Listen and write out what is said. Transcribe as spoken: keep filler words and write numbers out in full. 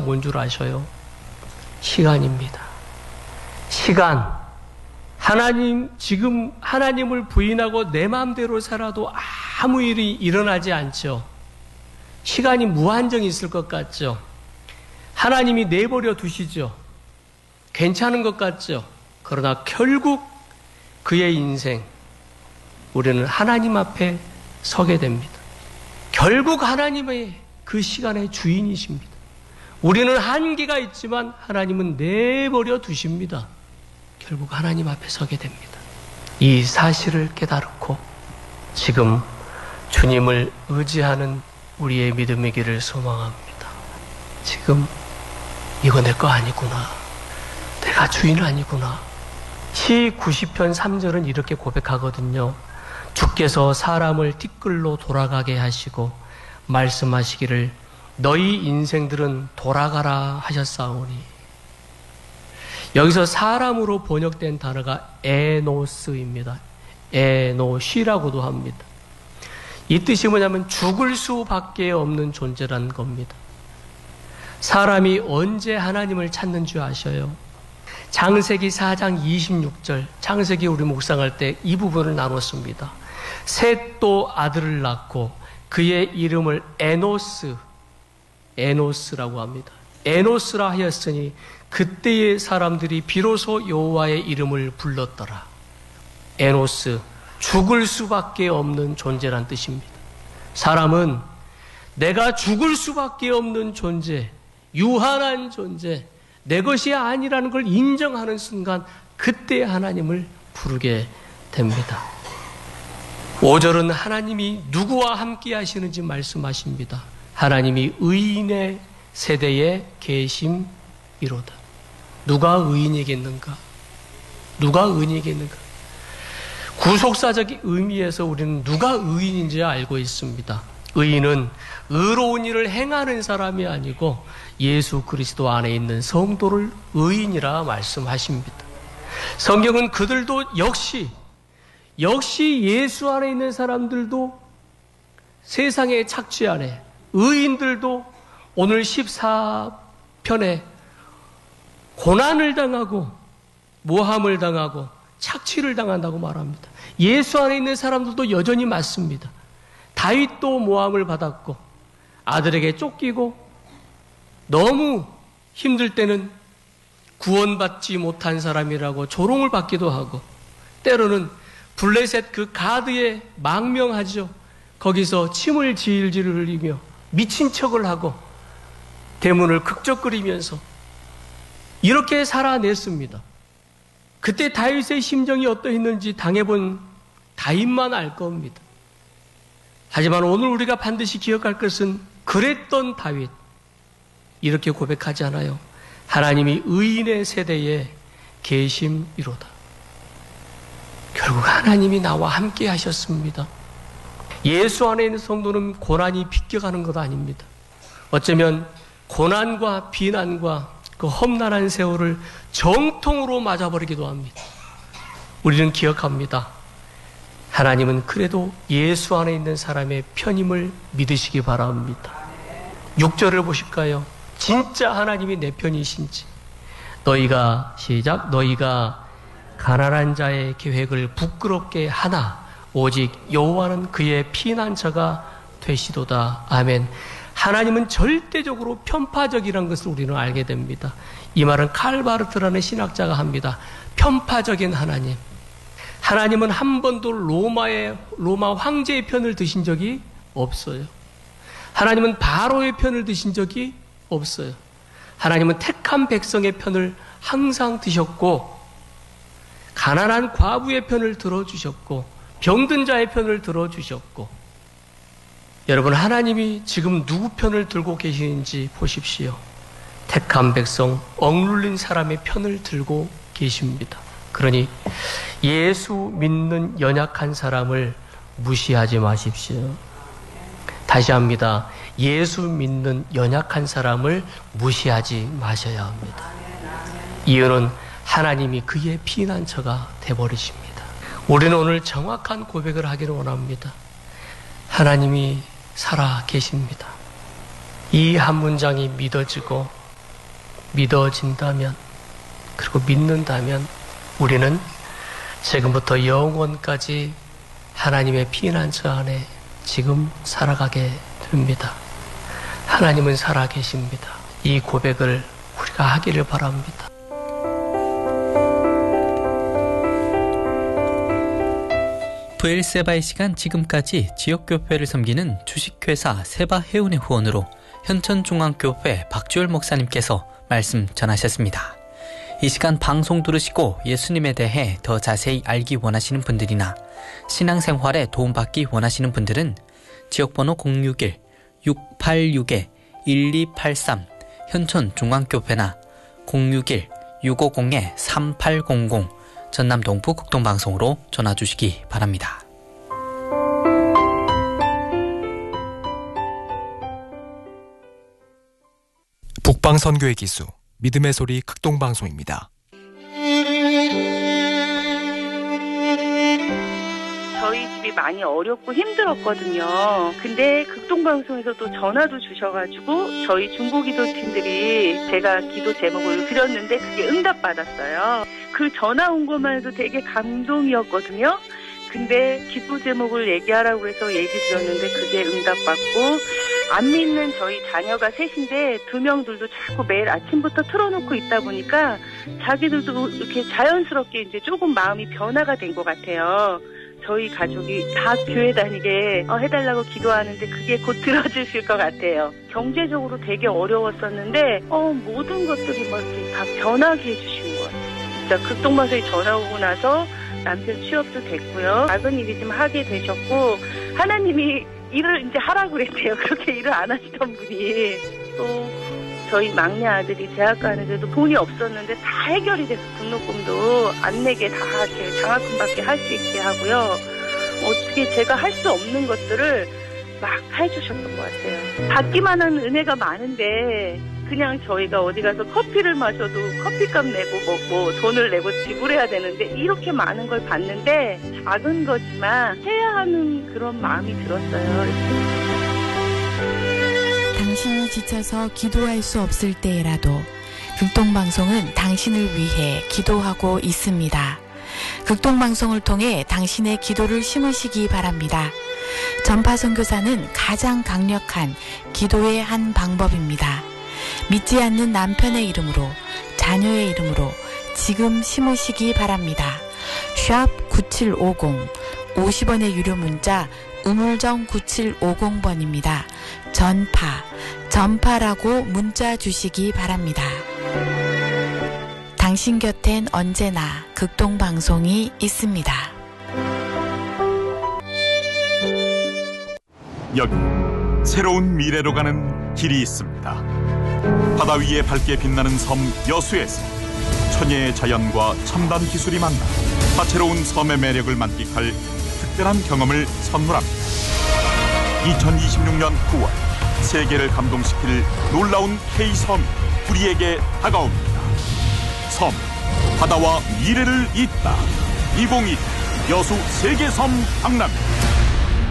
뭔 줄 아셔요? 시간입니다. 시간. 하나님, 지금 하나님을 부인하고 내 마음대로 살아도 아무 일이 일어나지 않죠. 시간이 무한정 있을 것 같죠. 하나님이 내버려 두시죠. 괜찮은 것 같죠. 그러나 결국 그의 인생, 우리는 하나님 앞에 서게 됩니다. 결국 하나님의 그 시간의 주인이십니다. 우리는 한계가 있지만 하나님은 내버려 두십니다. 결국 하나님 앞에 서게 됩니다. 이 사실을 깨달고 지금 주님을 의지하는 우리의 믿음의 길을 소망합니다. 지금 이거 내 거 아니구나. 내가 주인 아니구나. 시 구십 편 삼 절은 이렇게 고백하거든요. 주께서 사람을 티끌로 돌아가게 하시고 말씀하시기를 너희 인생들은 돌아가라 하셨사오니. 여기서 사람으로 번역된 단어가 에노스입니다. 에노시라고도 합니다. 이 뜻이 뭐냐면 죽을 수밖에 없는 존재라는 겁니다. 사람이 언제 하나님을 찾는 줄 아셔요? 창세기 사 장 이십육 절, 창세기 우리 묵상할 때 이 부분을 나눴습니다. 셋도 아들을 낳고 그의 이름을 에노스, 에노스라고 합니다. 에노스라 하였으니 그때의 사람들이 비로소 여호와의 이름을 불렀더라. 에노스, 죽을 수밖에 없는 존재란 뜻입니다. 사람은 내가 죽을 수밖에 없는 존재, 유한한 존재, 내 것이 아니라는 걸 인정하는 순간 그때 하나님을 부르게 됩니다. 오 절은 하나님이 누구와 함께 하시는지 말씀하십니다. 하나님이 의인의 세대에 계심이로다. 누가 의인이겠는가? 누가 의인이겠는가? 구속사적 의미에서 우리는 누가 의인인지 알고 있습니다. 의인은 의로운 일을 행하는 사람이 아니고 예수 그리스도 안에 있는 성도를 의인이라 말씀하십니다. 성경은 그들도 역시 역시 예수 안에 있는 사람들도 세상의 착취 안에 의인들도 오늘 십사 편에 고난을 당하고 모함을 당하고 착취를 당한다고 말합니다. 예수 안에 있는 사람들도 여전히 맞습니다. 다윗도 모함을 받았고 아들에게 쫓기고 너무 힘들 때는 구원받지 못한 사람이라고 조롱을 받기도 하고 때로는 블레셋 그 가드에 망명하죠. 거기서 침을 질질 흘리며 미친 척을 하고 대문을 극적거리면서 이렇게 살아냈습니다. 그때 다윗의 심정이 어떠했는지 당해본 다윗만 알 겁니다. 하지만 오늘 우리가 반드시 기억할 것은 그랬던 다윗 이렇게 고백하지 않아요. 하나님이 의인의 세대에 계심이로다. 결국 하나님이 나와 함께 하셨습니다. 예수 안에 있는 성도는 고난이 비껴가는 것 아닙니다. 어쩌면 고난과 비난과 그 험난한 세월을 정통으로 맞아버리기도 합니다. 우리는 기억합니다. 하나님은 그래도 예수 안에 있는 사람의 편임을 믿으시기 바랍니다. 육 절을 보실까요? 진짜 하나님이 내 편이신지. 너희가 시작 너희가 가난한 자의 계획을 부끄럽게 하나 오직 여호와는 그의 피난처가 되시도다. 아멘. 하나님은 절대적으로 편파적이라는 것을 우리는 알게 됩니다. 이 말은 칼 바르트라는 신학자가 합니다. 편파적인 하나님. 하나님은 한 번도 로마의 로마 황제의 편을 드신 적이 없어요. 하나님은 바로의 편을 드신 적이 없어요. 하나님은 택한 백성의 편을 항상 드셨고 가난한 과부의 편을 들어주셨고 병든 자의 편을 들어주셨고 여러분 하나님이 지금 누구 편을 들고 계시는지 보십시오. 택한 백성, 억눌린 사람의 편을 들고 계십니다. 그러니 예수 믿는 연약한 사람을 무시하지 마십시오. 다시 합니다. 예수 믿는 연약한 사람을 무시하지 마셔야 합니다. 이유는 하나님이 그의 피난처가 되어버리십니다. 우리는 오늘 정확한 고백을 하기를 원합니다. 하나님이 살아 계십니다. 이 한 문장이 믿어지고 믿어진다면, 그리고 믿는다면 우리는 지금부터 영원까지 하나님의 피난처 안에 지금 살아가게 됩니다. 하나님은 살아계십니다. 이 고백을 우리가 하기를 바랍니다. 브엘세바의 시간, 지금까지 지역교회를 섬기는 주식회사 세바해운의 후원으로 현천중앙교회 박주열 목사님께서 말씀 전하셨습니다. 이 시간 방송 들으시고 예수님에 대해 더 자세히 알기 원하시는 분들이나 신앙생활에 도움받기 원하시는 분들은 지역번호 공육일 육팔육 일이팔삼 현천중앙교회나 공육일 육오공 삼팔공공 전남 동부 극동방송으로 전화주시기 바랍니다. 북방선교의 기수, 믿음의 소리 극동방송입니다. 저희 집이 많이 어렵고 힘들었거든요. 근데 극동방송에서도 전화도 주셔가지고 저희 중보기도팀들이 제가 기도 제목을 드렸는데 그게 응답받았어요. 그 전화 온 것만 해도 되게 감동이었거든요. 근데 기도 제목을 얘기하라고 해서 얘기 드렸는데 그게 응답받고, 안 믿는 저희 자녀가 셋인데 두 명들도 자꾸 매일 아침부터 틀어놓고 있다 보니까 자기들도 이렇게 자연스럽게 이제 조금 마음이 변화가 된 것 같아요. 저희 가족이 다 교회 다니게 해달라고 기도하는데 그게 곧 들어주실 것 같아요. 경제적으로 되게 어려웠었는데 어, 모든 것들이 막 이렇게 다 변하게 해주신 것 같아요. 진짜 극동방송에 전화 오고 나서 남편 취업도 됐고요. 작은 일이 좀 하게 되셨고, 하나님이 일을 이제 하라고 그랬대요. 그렇게 일을 안 하시던 분이. 또 저희 막내 아들이 대학 가는데도 돈이 없었는데 다 해결이 돼서 등록금도 안 내게 다 이렇게 장학금 받게 할 수 있게 하고요. 어떻게 제가 할 수 없는 것들을 막 해주셨던 것 같아요. 받기만 한 은혜가 많은데 그냥 저희가 어디 가서 커피를 마셔도 커피값 내고 뭐, 뭐 돈을 내고 지불해야 되는데 이렇게 많은 걸 받는데 작은 거지만 해야 하는 그런 마음이 들었어요. 당신이 지쳐서 기도할 수 없을 때라도 극동방송은 당신을 위해 기도하고 있습니다. 극동방송을 통해 당신의 기도를 심으시기 바랍니다. 전파선교사는 가장 강력한 기도의 한 방법입니다. 믿지 않는 남편의 이름으로, 자녀의 이름으로 지금 심으시기 바랍니다. 샵 구칠오공, 오십 원의 유료 문자 우물정 구칠오공 번입니다. 전파, 전파라고 문자 주시기 바랍니다. 당신 곁엔 언제나 극동방송이 있습니다. 여기 새로운 미래로 가는 길이 있습니다. 바다 위에 밝게 빛나는 섬 여수에서 천혜의 자연과 첨단 기술이 만나 다채로운 섬의 매력을 만끽할 특별한 경험을 선물합니다. 이천이십육 년 구월 세계를 감동시킬 놀라운 K섬이 우리에게 다가옵니다. 섬, 바다와 미래를 잇다. 이천이십 여수 세계섬 박람회.